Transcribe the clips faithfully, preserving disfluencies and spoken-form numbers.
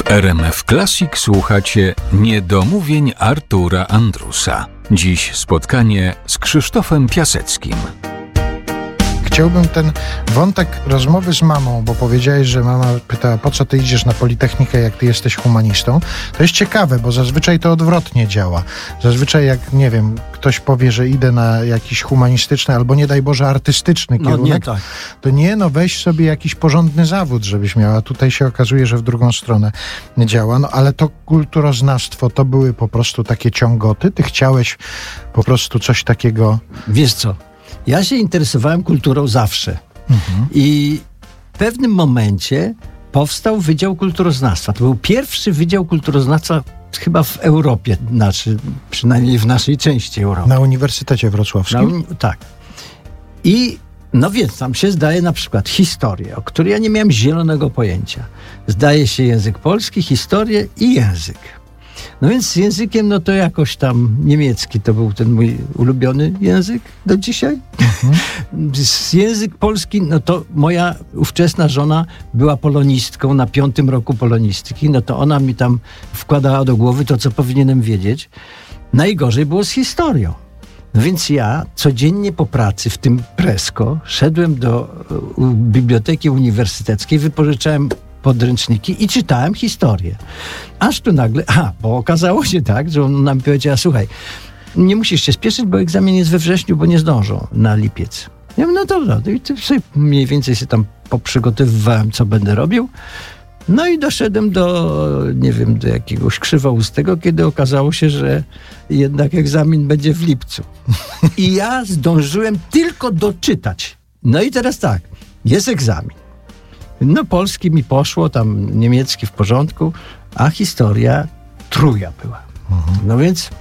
R M F Classic słuchacie Niedomówień Artura Andrusa. Dziś spotkanie z Krzysztofem Piaseckim. Chciałbym ten wątek rozmowy z mamą, bo powiedziałeś, że mama pytała, po co ty idziesz na Politechnikę, jak ty jesteś humanistą. To jest ciekawe, bo zazwyczaj to odwrotnie działa. Zazwyczaj jak, nie wiem, ktoś powie, że idę na jakiś humanistyczny albo nie daj Boże artystyczny no, kierunek, nie tak. to nie, no weź sobie jakiś porządny zawód, żebyś miała. Tutaj się okazuje, że w drugą stronę działa. No ale to kulturoznawstwo, to były po prostu takie ciągoty? Ty chciałeś po prostu coś takiego... Wiesz co? Ja się interesowałem kulturą zawsze. Mhm. I w pewnym momencie powstał Wydział Kulturoznawstwa. To był pierwszy Wydział Kulturoznawstwa chyba w Europie, znaczy przynajmniej w naszej części Europy. Na Uniwersytecie Wrocławskim? Na, tak. I no więc tam się zdaje na przykład historię, o której ja nie miałem zielonego pojęcia. Zdaje się język polski, historię i język. No więc z językiem, no to jakoś tam niemiecki to był ten mój ulubiony język do dzisiaj. Mhm. Z język polski, no to moja ówczesna żona była polonistką na piątym roku polonistyki, no to ona mi tam wkładała do głowy to, co powinienem wiedzieć. Najgorzej było z historią. No więc ja codziennie po pracy w tym Presko szedłem do uh, biblioteki uniwersyteckiej, wypożyczałem podręczniki i czytałem historię. Aż tu nagle, a, bo okazało się tak, że on nam powiedział, słuchaj, nie musisz się spieszyć, bo egzamin jest we wrześniu, bo nie zdążą na lipiec. Ja mówię, no dobra, i ty sobie mniej więcej się tam poprzygotowywałem, co będę robił. No i doszedłem do, nie wiem, do jakiegoś krzywoustego, kiedy okazało się, że jednak egzamin będzie w lipcu. I ja zdążyłem tylko doczytać. No i teraz tak, jest egzamin. No polski mi poszło, tam niemiecki w porządku, a historia truja była. Mhm. No więc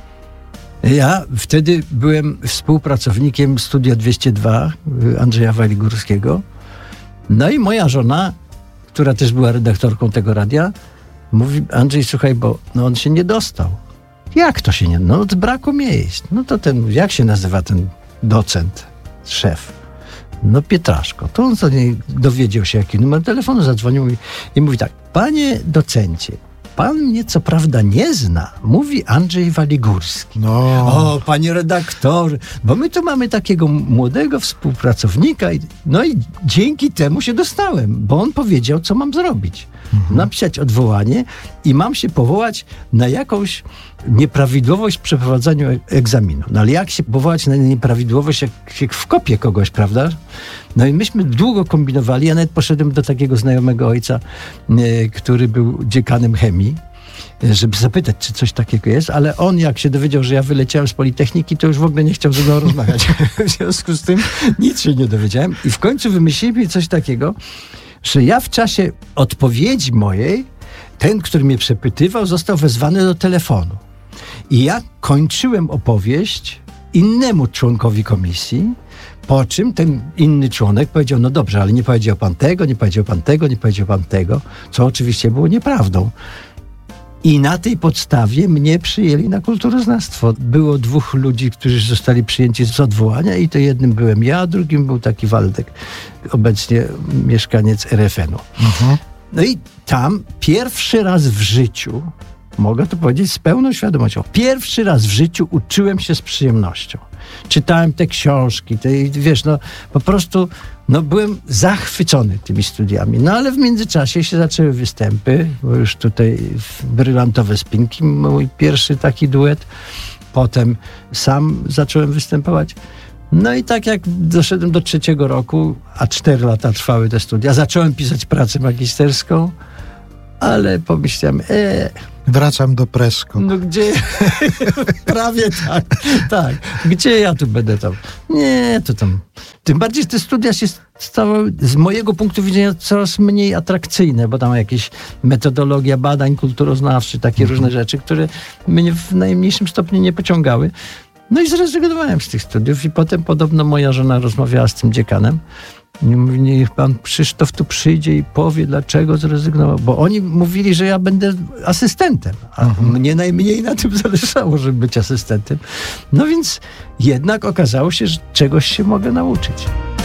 ja wtedy byłem współpracownikiem Studia dwieście dwa Andrzeja Waligórskiego. No i moja żona, która też była redaktorką tego radia, mówi, Andrzej, słuchaj, bo no on się nie dostał. Jak to się nie? No z braku miejsc. No to ten, jak się nazywa ten docent, szef? No Pietraszko. To on sobie dowiedział się, jaki numer telefonu, zadzwonił i, i mówi tak, panie docencie, pan mnie co prawda nie zna, mówi Andrzej Waligórski. No. O, panie redaktorze, bo my tu mamy takiego młodego współpracownika i, no i dzięki temu się dostałem, bo on powiedział, co mam zrobić. Mhm. Napisać odwołanie i mam się powołać na jakąś nieprawidłowość w przeprowadzaniu egzaminu. No ale jak się powołać na nieprawidłowość, jak się wkopie kogoś, prawda? No i myśmy długo kombinowali. Ja nawet poszedłem do takiego znajomego ojca, e, który był dziekanem chemii, żeby zapytać, czy coś takiego jest, ale on jak się dowiedział, że ja wyleciałem z Politechniki, to już w ogóle nie chciał ze mną rozmawiać. W związku z tym nic się nie dowiedziałem i w końcu wymyślili coś takiego, że ja w czasie odpowiedzi mojej, ten, który mnie przepytywał, został wezwany do telefonu. I ja kończyłem opowieść innemu członkowi komisji, po czym ten inny członek powiedział, no dobrze, ale nie powiedział pan tego, nie powiedział pan tego, nie powiedział pan tego, co oczywiście było nieprawdą. I na tej podstawie mnie przyjęli na kulturoznawstwo. Było dwóch ludzi, którzy zostali przyjęci z odwołania i to jednym byłem ja, a drugim był taki Waldek, obecnie mieszkaniec R F N-u. Mhm. No i tam pierwszy raz w życiu, mogę to powiedzieć z pełną świadomością, pierwszy raz w życiu uczyłem się z przyjemnością. Czytałem te książki, te, wiesz, no po prostu no, byłem zachwycony tymi studiami. No ale w międzyczasie się zaczęły występy, bo już tutaj Brylantowe Spinki, mój pierwszy taki duet. Potem sam zacząłem występować. No i tak jak doszedłem do trzeciego roku, a cztery lata trwały te studia, zacząłem pisać pracę magisterską, ale pomyślałem, eee, wracam do Presko. No gdzie? Prawie tak. Tak. Gdzie ja tu będę tam? Nie, to tam. Tym bardziej, że te studia się stały z mojego punktu widzenia coraz mniej atrakcyjne, bo tam jakieś metodologia badań kulturoznawczych, takie mhm. różne rzeczy, które mnie w najmniejszym stopniu nie pociągały. No i zrezygnowałem z tych studiów i potem podobno moja żona rozmawiała z tym dziekanem. I mówi, niech pan Krzysztof tu przyjdzie i powie, dlaczego zrezygnował. Bo oni mówili, że ja będę asystentem, a mhm. mnie najmniej na tym zależało, żeby być asystentem. No więc jednak okazało się, że czegoś się mogę nauczyć.